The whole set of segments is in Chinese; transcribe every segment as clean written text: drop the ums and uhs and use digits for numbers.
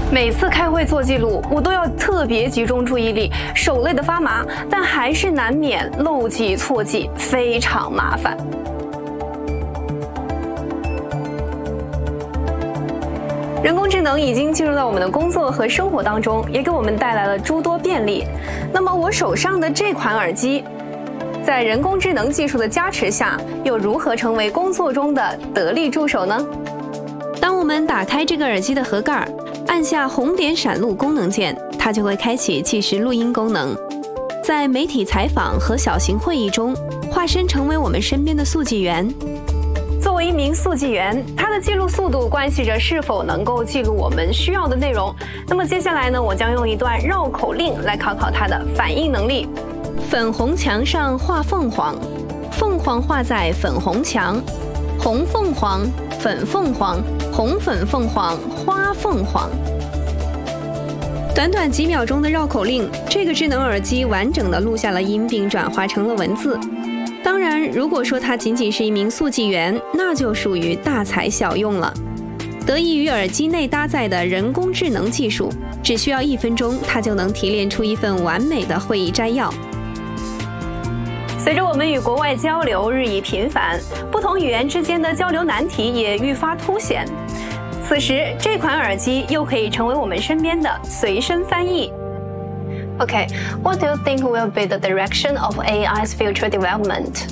每次开会做记录，我都要特别集中注意力，手累得发麻，但还是难免漏记错记，非常麻烦。人工智能已经进入到我们的工作和生活当中，也给我们带来了诸多便利。那么我手上的这款耳机，在人工智能技术的加持下，又如何成为工作中的得力助手呢？当我们打开这个耳机的盒盖，按下红点闪录功能键，它就会开启即时录音功能。在媒体采访和小型会议中，化身成为我们身边的速记员。作为一名速记员，它的记录速度关系着是否能够记录我们需要的内容。那么接下来呢，我将用一段绕口令来考考它的反应能力。粉红墙上画凤凰，凤凰画在粉红墙，红凤凰，粉凤凰，红粉凤凰，花凤凰。短短几秒钟的绕口令，这个智能耳机完整地录下了音，并转化成了文字。当然，如果说它仅仅是一名速记员，那就属于大材小用了。得益于耳机内搭载的人工智能技术，只需要1分钟，它就能提炼出一份完美的会议摘要。随着我们与国外交流日益频繁，不同语言之间的交流难题也愈发凸显。此时，这款耳机又可以成为我们身边的随身翻译。Okay, what do you think will be the direction of AI's future development?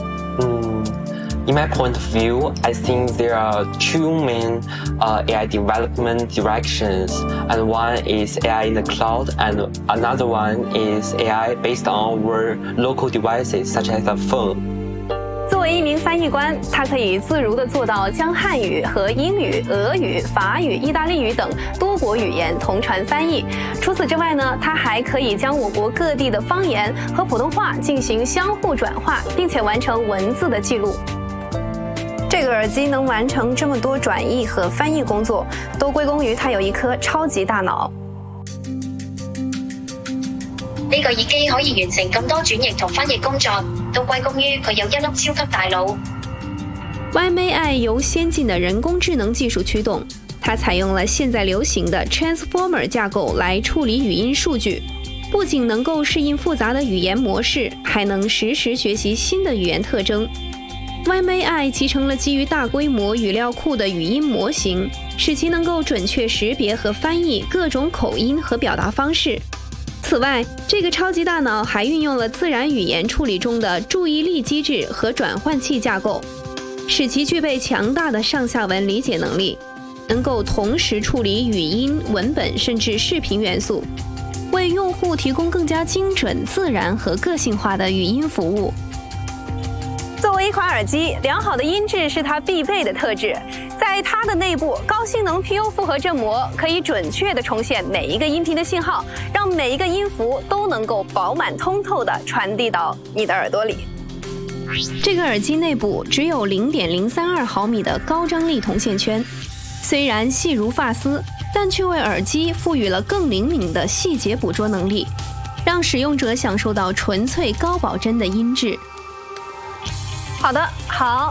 In my point of view, I think there are two main AI development directions, and one is AI in the cloud, and another one is AI based on our local devices, such as a phone. 作为一名翻译官，他可以自如地做到将汉语和英语、俄语、法语、意大利语等多国语言同传翻译。除此之外呢，他还可以将我国各地的方言和普通话进行相互转化，并且完成文字的记录。这个耳机能完成这么多转译和翻译工作，都歸功於它有一顆超級大腦。 呢個耳機可以完成咁多轉譯同翻譯工作，都歸功於佢有一粒超級大腦。 YMAI 由先進的人工智能技術驅動，它採用了現在流行的 Transformer 架構來處理語音數據，不僅能夠適應複雜的語言模式，還能實時學習新的語言特徵。YMAI 集成了基於大規模語料庫的語音模型，使其能夠準確識別和翻譯各種口音和表達方式。此外，這個超級大腦還運用了自然語言處理中的注意力機制和轉換器架構，使其具備強大的上下文理解能力，能夠同時處理語音、文本甚至視頻元素，為用戶提供更加精準、自然和個性化的語音服務。作為一款耳機，良好的音質是它必備的特質。在它的內部，高性能 PU 複合振膜可以準確地重現每一個音頻的信號，讓每一個音符都能夠飽滿通透地傳遞到你的耳朵裡。這個耳機內部只有 0.032 毫米的高張力銅線圈，雖然細如髮絲，但卻為耳機賦予了更靈敏的細節捕捉能力，讓使用者享受到純粹高保真的音質。好的，好。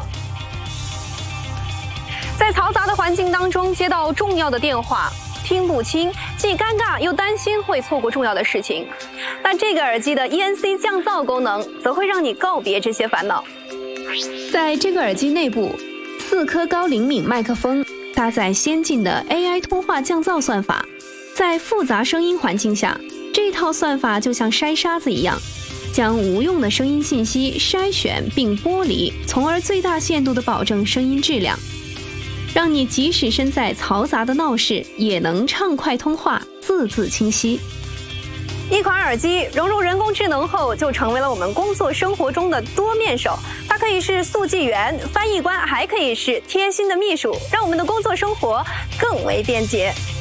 在嘈雜的環境當中接到重要的電話，聽不清，既尷尬又擔心會錯過重要的事情。但這個耳機的 ENC 降噪功能則會讓你告別這些煩惱。在這個耳機內部，4顆高靈敏麥克風搭載先進的 AI 通話降噪算法，在複雜聲音環境下，這套算法就像篩沙子一樣，將無用的聲音信息篩選並剝離，從而最大限度地保證聲音質量，讓你即使身在嘈雜的鬧市，也能暢快通話，字字清晰。一款耳機融入人工智能後，就成為了我們工作生活中的多面手。它可以是速記員、翻譯官，還可以是貼心的秘書，讓我們的工作生活更為便捷。